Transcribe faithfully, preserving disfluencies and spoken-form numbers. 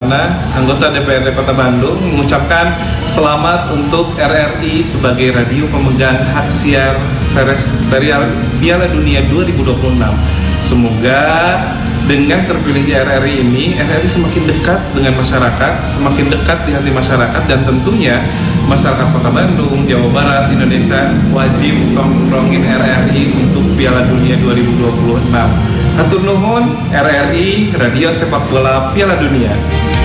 Maulana, anggota D P R D Kota Bandung, mengucapkan selamat untuk R R I sebagai radio pemegang hak siar Piala Dunia dua ribu dua puluh enam. Semoga dengan terpilihnya R R I ini, R R I semakin dekat dengan masyarakat, semakin dekat di hati masyarakat, dan tentunya masyarakat Kota Bandung, Jawa Barat, Indonesia wajib nongkrongin R R I untuk Piala Dunia dua ribu dua puluh enam. Hatur nuhun, R R I, Radio Sepak Bola Piala Dunia.